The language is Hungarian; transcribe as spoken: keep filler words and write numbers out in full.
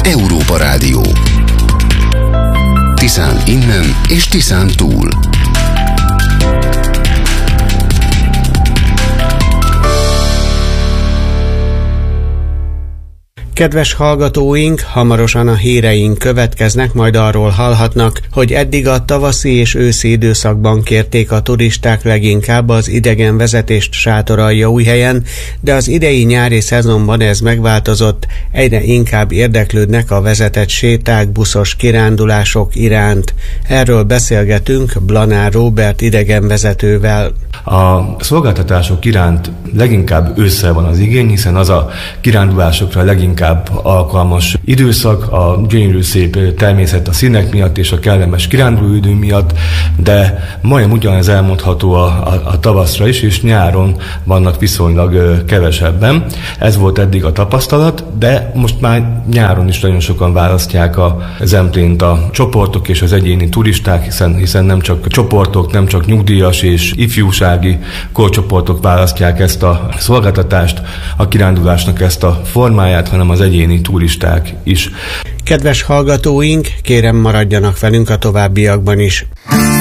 Európa Rádió. Tiszán innen és Tiszán túl. Kedves hallgatóink, hamarosan a híreink következnek, majd arról hallhatnak, hogy eddig a tavaszi és őszi időszakban kérték a turisták leginkább az idegenvezetést Sátoraljaújhelyen, de az idei nyári szezonban ez megváltozott, egyre inkább érdeklődnek a vezetett séták, buszos kirándulások iránt. Erről beszélgetünk Blanár Róbert idegenvezetővel. A szolgáltatások iránt leginkább ősszel van az igény, hiszen az a kirándulásokra leginkább alkalmas időszak, a gyönyörű szép természet a színek miatt és a kellemes kirándulóidő miatt, de majdnem ugyanez elmondható a, a, a tavaszra is, és nyáron vannak viszonylag kevesebben. Ez volt eddig a tapasztalat, de most már nyáron is nagyon sokan választják a Zemplént a csoportok és az egyéni turisták, hiszen, hiszen nem csak csoportok, nem csak nyugdíjas és ifjúsági korcsoportok választják ezt a szolgáltatást, a kirándulásnak ezt a formáját, hanem az egyéni turisták is. Kedves hallgatóink, kérem maradjanak velünk a továbbiakban is.